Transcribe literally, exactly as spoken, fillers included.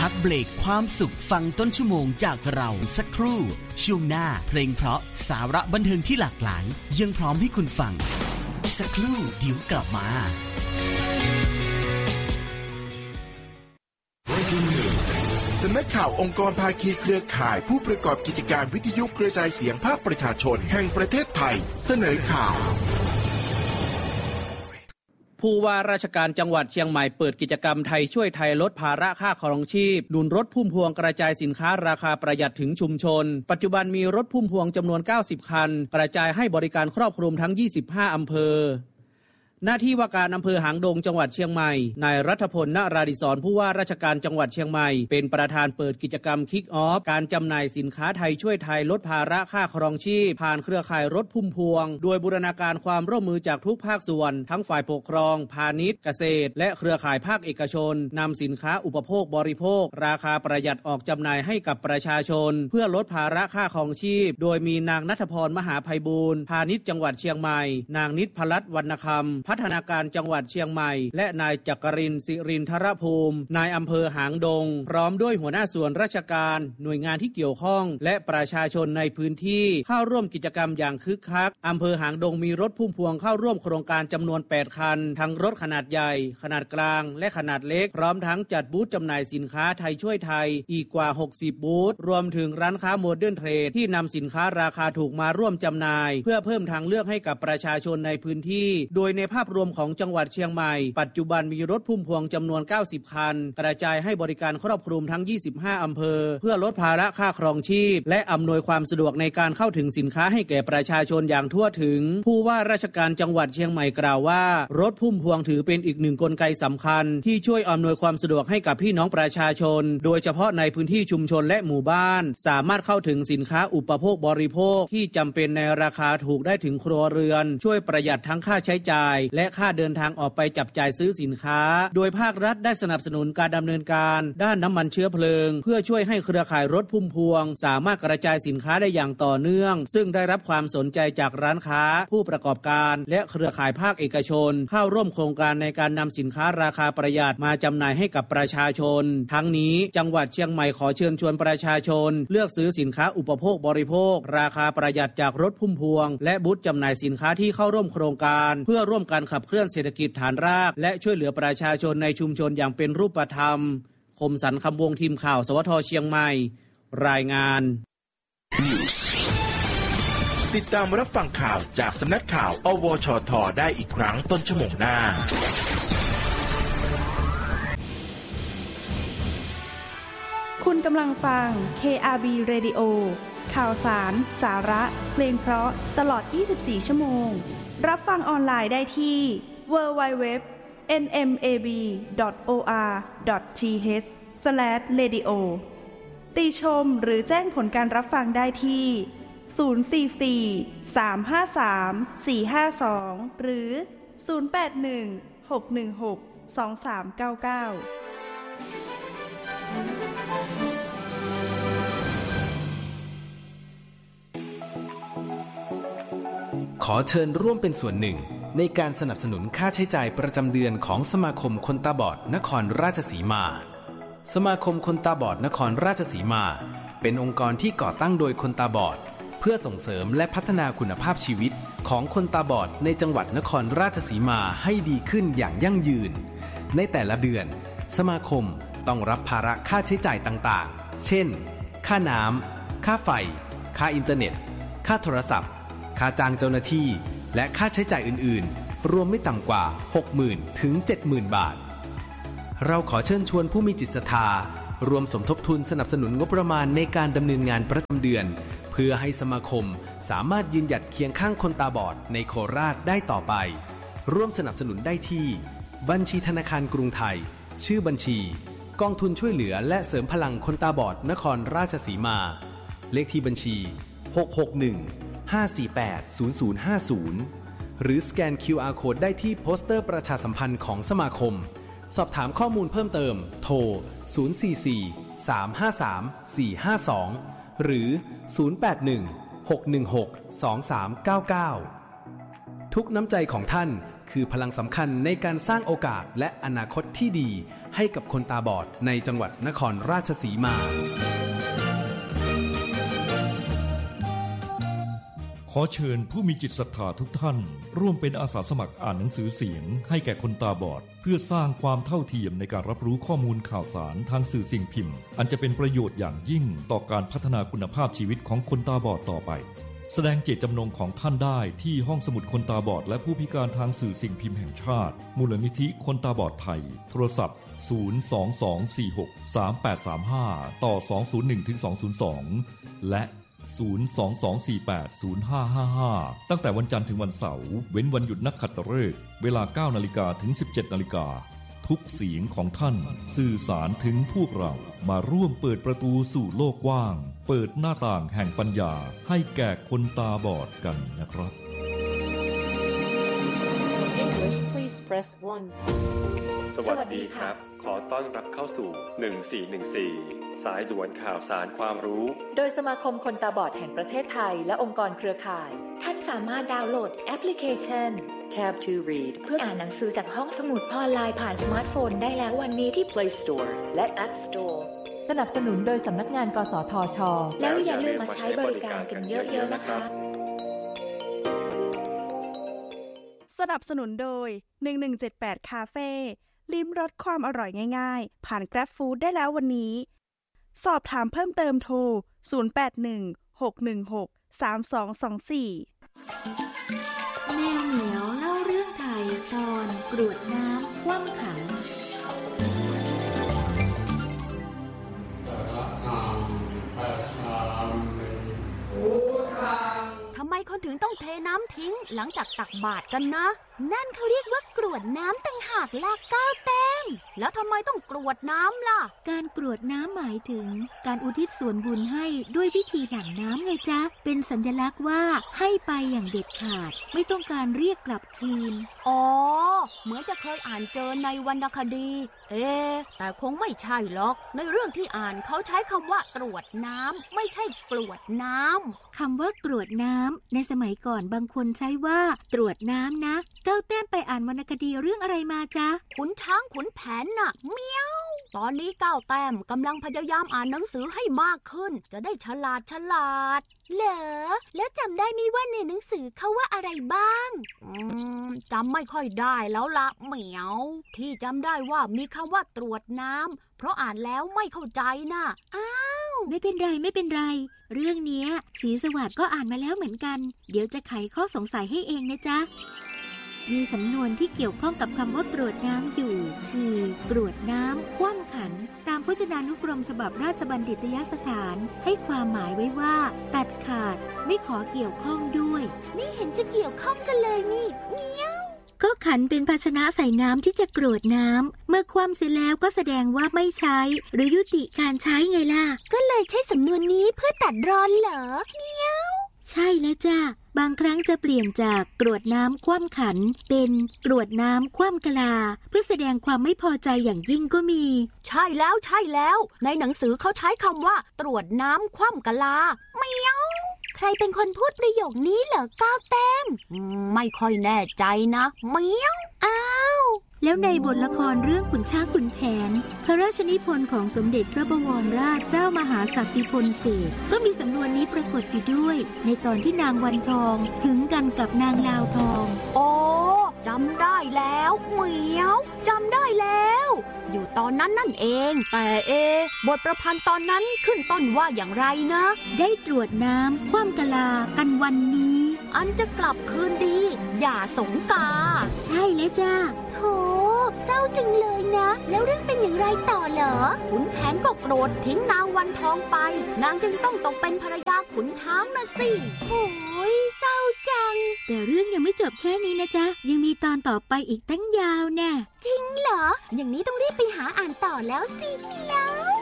กเบรกความสุขฟังต้นชั่วโมงจากเราสักครู่ช่วงหน้าเพลงเพราะสาระบันเทิงที่หลากหลายยังพร้อมให้คุณฟังสักครู่เดี๋ยวกลับมาสำนักข่าวองค์กรภาคีเครือข่ายผู้ประกอบกิจการวิทยุกระจายเสียงภาคประชาชนแห่งประเทศไทยเสนอข่าวผู้ว่าราชการจังหวัดเชียงใหม่เปิดกิจกรรมไทยช่วยไทยลดภาระค่าครองชีพหนุนรถพุ่มพวงกระจายสินค้าราคาประหยัดถึงชุมชนปัจจุบันมีรถพุ่มพวงจำนวนเก้าสิบคันกระจายให้บริการครอบคลุมทั้งยี่สิบห้าอำเภอหน้าที่ว่าการอำเภอหางดงจังหวัดเชียงใหม่นายรัฐพล ณราดิศรผู้ว่าราชการจังหวัดเชียงใหม่เป็นประธานเปิดกิจกรรมคิกออฟการจำหน่ายสินค้าไทยช่วยไทยลดภาระค่าครองชีพผ่านเครือข่ายรถพุ่มพวงโดยบูรณาการความร่วมมือจากทุกภาคส่วนทั้งฝ่ายปกครองพาณิชย์เกษตรและเครือข่ายภาคเอกชนนำสินค้าอุปโภคบริโภคราคาประหยัดออกจำหน่ายให้กับประชาชนเพื่อลดภาระค่าครองชีพโดยมีนางณัฐพรมหาไพบูลย์พาณิชย์จังหวัดเชียงใหม่นางนิตพลัตน์วรรณคำพัฒนาการจังหวัดเชียงใหม่และนายจักรินทร์สิรินทรภูมินายอำเภอหางดงพร้อมด้วยหัวหน้าส่วนราชการหน่วยงานที่เกี่ยวข้องและประชาชนในพื้นที่เข้าร่วมกิจกรรมอย่างคึกคักอำเภอหางดงมีรถพุ่มพวงเข้าร่วมโครงการจำนวนแปดคันทั้งรถขนาดใหญ่ขนาดกลางและขนาดเล็กพร้อมทั้งจัดบูธจำหน่ายสินค้าไทยช่วยไทยอีกกว่าหกสิบบูธรวมถึงร้านค้าโมเดิร์นเทรดที่นำสินค้าราคาถูกมาร่วมจำหน่ายเพื่อเพิ่มทางเลือกให้กับประชาชนในพื้นที่โดยในภาพรวมของจังหวัดเชียงใหม่ปัจจุบันมีรถพุ่มพวงจำนวนเก้าสิบคันกระจายให้บริการครอบคลุมทั้งยี่สิบห้าอำเภอเพื่อลดภาระค่าครองชีพและอำนวยความสะดวกในการเข้าถึงสินค้าให้แก่ประชาชนอย่างทั่วถึงผู้ว่าราชการจังหวัดเชียงใหม่กล่าวว่ารถพุ่มพวงถือเป็นอีกหนึ่งกลไกสำคัญที่ช่วยอำนวยความสะดวกให้กับพี่น้องประชาชนโดยเฉพาะในพื้นที่ชุมชนและหมู่บ้านสามารถเข้าถึงสินค้าอุปโภคบริโภคที่จำเป็นในราคาถูกได้ถึงครัวเรือนช่วยประหยัดทั้งค่าใช้จ่ายและค่าเดินทางออกไปจับจ่ายซื้อสินค้าโดยภาครัฐได้สนับสนุนการดำเนินการด้านน้ำมันเชื้อเพลิงเพื่อช่วยให้เครือข่ายรถพุ่มพวงสามารถกระจายสินค้าได้อย่างต่อเนื่องซึ่งได้รับความสนใจจากร้านค้าผู้ประกอบการและเครือข่ายภาคเอกชนเข้าร่วมโครงการในการนำสินค้าราคาประหยัดมาจำหน่ายให้กับประชาชนทั้งนี้จังหวัดเชียงใหม่ขอเชิญชวนประชาชนเลือกซื้อสินค้าอุปโภคบริโภคราคาประหยัดจากรถพุ่มพวงและบูธจำหน่ายสินค้าที่เข้าร่วมโครงการเพื่อร่วมกันขับเคลื่อนเศรษฐกิจฐานรากและช่วยเหลือประชาชนในชุมชนอย่างเป็นรูปธรรมคมสันต์คำวงทีมข่าวสวทเชียงใหม่รายงานติดตามรับฟังข่าวจากสำนักข่าวอวชทได้อีกครั้งต้นชั่วโมงหน้าคุณกำลังฟัง เค อาร์ บี Radio ข่าวสารสาระเพลงเพราะตลอดยี่สิบสี่ชั่วโมงรับฟังออนไลน์ได้ที่ ดับเบิลยู ดับเบิลยู ดับเบิลยู ดอท เอ็น เอ็ม เอ บี ดอท โอ อาร์ ดอท ที เอช สแลช เรดิโอ ติชมหรือแจ้งผลการรับฟังได้ที่ ศูนย์ สี่ สี่ สาม ห้า สาม สี่ ห้า สอง หรือ ศูนย์ แปด หนึ่ง หก หนึ่ง หก สอง สาม เก้า เก้าขอเชิญร่วมเป็นส่วนหนึ่งในการสนับสนุนค่าใช้จ่ายประจำเดือนของสมาคมคนตาบอดนครราชสีมาสมาคมคนตาบอดนครราชสีมาเป็นองค์กรที่ก่อตั้งโดยคนตาบอดเพื่อส่งเสริมและพัฒนาคุณภาพชีวิตของคนตาบอดในจังหวัดนครราชสีมาให้ดีขึ้นอย่างยั่งยืนในแต่ละเดือนสมาคมต้องรับภาระค่าใช้จ่ายต่างๆเช่นค่าน้ำค่าไฟค่าอินเทอร์เน็ตค่าโทรศัพท์ค่าจ้างเจ้าหน้าที่และค่าใช้จ่ายอื่นๆรวมไม่ต่ำกว่า หกหมื่น ถึง เจ็ดหมื่น บาทเราขอเชิญชวนผู้มีจิตศรัทธารวมสมทบทุนสนับสนุนงบประมาณในการดำเนินงานประจำเดือนเพื่อให้สมาคมสามารถยืนหยัดเคียงข้างคนตาบอดในโคราชได้ต่อไปร่วมสนับสนุนได้ที่บัญชีธนาคารกรุงไทยชื่อบัญชีกองทุนช่วยเหลือและเสริมพลังคนตาบอดนครราชสีมาเลขที่บัญชีหก หก หนึ่ง ห้า สี่ แปด ศูนย์ ศูนย์ ห้า ศูนย์หรือสแกน คิว อาร์ Code ได้ที่โปสเตอร์ประชาสัมพันธ์ของสมาคมสอบถามข้อมูลเพิ่มเติมโทรศูนย์ สี่ สี่ สาม ห้า สาม สี่ ห้า สองหรือศูนย์ แปด หนึ่ง หก หนึ่ง หก สอง สาม เก้า เก้าทุกน้ำใจของท่านคือพลังสำคัญในการสร้างโอกาสและอนาคตที่ดีให้ให้กับคนตาบอดในจังหวัดนครราชสีมาขอเชิญผู้มีจิตศรัทธาทุกท่านร่วมเป็นอาสาสมัครอ่านหนังสือเสียงให้แก่คนตาบอดเพื่อสร้างความเท่าเทียมในการรับรู้ข้อมูลข่าวสารทางสื่อสิ่งพิมพ์อันจะเป็นประโยชน์อย่างยิ่งต่อการพัฒนาคุณภาพชีวิตของคนตาบอดต่อไปแสดงเจตจำนงของท่านได้ที่ห้องสมุดคนตาบอดและผู้พิการทางสื่อสิ่งพิมพ์แห่งชาติมูลนิธิคนตาบอดไทยโทรศัพท์ศูนย์ สอง สอง สี่ หก สาม แปด สาม ห้าต่อสองศูนย์หนึ่งถึงสองศูนย์สองและศูนย์ สอง สอง สี่ แปด ศูนย์ ห้า ห้า ห้าตั้งแต่วันจันทร์ถึงวันเสาร์เว้นวันหยุดนักขัตฤกษ์เวลา เก้านาฬิกา ถึง สิบเจ็ดนาฬิกาทุกเสียงของท่านสื่อสารถึงพวกเรามาร่วมเปิดประตูสู่โลกกว้างเปิดหน้าต่างแห่งปัญญาให้แก่คนตาบอดกันนะครับ English please press one สวัสดีครับขอต้อนรับเข้าสู่หนึ่งสี่หนึ่งสี่สายด่วนข่าวสารความรู้โดยสมาคมคนตาบอดแห่งประเทศไทยและองค์กรเครือข่ายท่านสามารถดาวน์โหลดแอปพลิเคชัน Tab to Read เพื่ออ่านหนังสือจากห้องสมุดออนไลน์ผ่านสมาร์ทโฟนได้แล้ววันนี้ที่ Play Store และ App Store สนับสนุนโดยสำนักงานกสทช. แล้วอย่าลืมมาใช้บริการกันเยอะๆนะคะสนับสนุนโดยหนึ่งหนึ่งเจ็ดแปดคาเฟ่ลิ้มรสความอร่อยง่ายๆผ่าน Grab Food ได้แล้ววันนี้สอบถามเพิ่มเติมโทรศูนย์ แปด หนึ่ง หก หนึ่ง หก สาม สอง สอง สี่แมวเหมียวเล่าเรื่องไทยตอนกรวดน้ำคว่ำขันทำไมคนถึงต้องเทน้ำทิ้งหลังจากตักบาตรกันนะนั่นเขาเรียกว่ากรวดน้ำต่างหากล่ะก้าวแต้มแล้วทำไมต้องกรวดน้ำล่ะการกรวดน้ำหมายถึงการอุทิศส่วนบุญให้ด้วยวิธีหลั่งน้ำไงจ๊ะเป็นสัญลักษณ์ว่าให้ไปอย่างเด็ดขาดไม่ต้องการเรียกกลับคืนอ๋อเหมือนจะเคยอ่านเจอในวรรณคดีเอ๊แต่คงไม่ใช่หรอกในเรื่องที่อ่านเขาใช้คำว่ากรวดน้ำไม่ใช่กรวดน้ำคำว่ากรวดน้ำในสมัยก่อนบางคนใช้ว่าตรวจน้ำนะก้าวแต้มไปอ่านวรรณคดีเรื่องอะไรมาจ๊ะขุนช้างขุนแผนน่ะเมียวตอนนี้ก้าวแต้มกำลังพยายามอ่านหนังสือให้มากขึ้นจะได้ฉลาดฉลาดเหรอแล้วจำได้มั้ยว่าในหนังสือเขาว่าอะไรบ้างอืมจำไม่ค่อยได้แล้วละเหมียวที่จำได้ว่ามีคำว่าตรวจน้ำเพราะอ่านแล้วไม่เข้าใจน่ะอ้าวไม่เป็นไรไม่เป็นไรเรื่องนี้ศรีสวัสดิ์ก็อ่านมาแล้วเหมือนกันเดี๋ยวจะไขข้อสงสัยให้เองนะจ๊ะมีสำนวนที่เกี่ยวข้องกับคำว่ากรวดน้ำอยู่คือกรวดน้ำคว่ำขันตามพจนานุกรมฉบับราชบัณฑิตยสถานให้ความหมายไว้ว่าตัดขาดไม่ขอเกี่ยวข้องด้วยไม่เห็นจะเกี่ยวข้องกันเลยนี่เงี้ยวก็ขันเป็นภาชนะใส่น้ำที่จะกรวดน้ำเมื่อคว่ำเสร็จแล้วก็แสดงว่าไม่ใช้หรือยุติการใช้ไงล่ะก็เลยใช้สำนวนนี้เพื่อตัดร้อนเหรอเงี้ยวใช่แล้วจ้ะบางครั้งจะเปลี่ยนจากกรวดน้ำคว่ำขันเป็นกรวดน้ำคว่ำกะลาเพื่อแสดงความไม่พอใจอย่างยิ่งก็มีใช่แล้วใช่แล้วในหนังสือเขาใช้คำว่าตรวจน้ำคว่ำกะลาเมียวใครเป็นคนพูดประโยคนี้เหรอก้าวแต้มไม่ค่อยแน่ใจนะเมียวอ้าวแล้วในบทละครเรื่องขุนช้างขุนแผนพระราชนิพนธ์ของสมเด็จพระบวรราชเจ้ามหาศักดิพลเสดก็มีสำนวนนี้ปรากฏอยู่ด้วยในตอนที่นางวันทองหึงกันกับนางลาวทองโอ้จำได้แล้วเหมียวจำได้แล้วอยู่ตอนนั้นนั่นเองแต่เอบทประพันธ์ตอนนั้นขึ้นต้นว่าอย่างไรนะได้ตรวจน้ำคว่ำกะลากันวันนี้อันจะกลับคืนดีอย่าสงกาใช่แล้วจ้าโหเศร้าจังเลยนะแล้วเรื่องเป็นอย่างไรต่อเหรอขุนแผนก็โกรธทิ้งนางวันทองไปนางจึงต้องตกเป็นภรรยาขุนช้างนะสิโอ้ยเศร้าจังแต่เรื่องยังไม่จบแค่นี้นะจ๊ะยังมีตอนต่อไปอีกตั้งยาวแน่จริงเหรออย่างนี้ต้องรีบไปหาอ่านต่อแล้วสิเมียว